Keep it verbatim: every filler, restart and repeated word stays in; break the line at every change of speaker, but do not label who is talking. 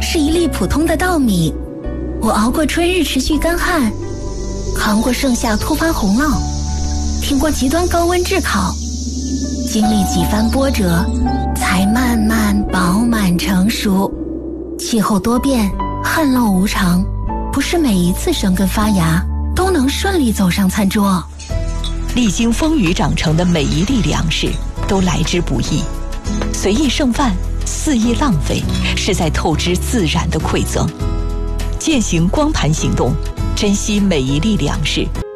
是一粒普通的稻米，我熬过春日持续干旱，扛过盛夏突发洪涝，挺过极端高温炙烤，经历几番波折，才慢慢饱满成熟。气候多变，旱涝无常，不是每一次生根发芽都能顺利走上餐桌。
历经风雨长成的每一粒粮食都来之不易，随意剩饭，肆意浪费，是在透支自然的馈赠。践行光盘行动，珍惜每一粒粮食，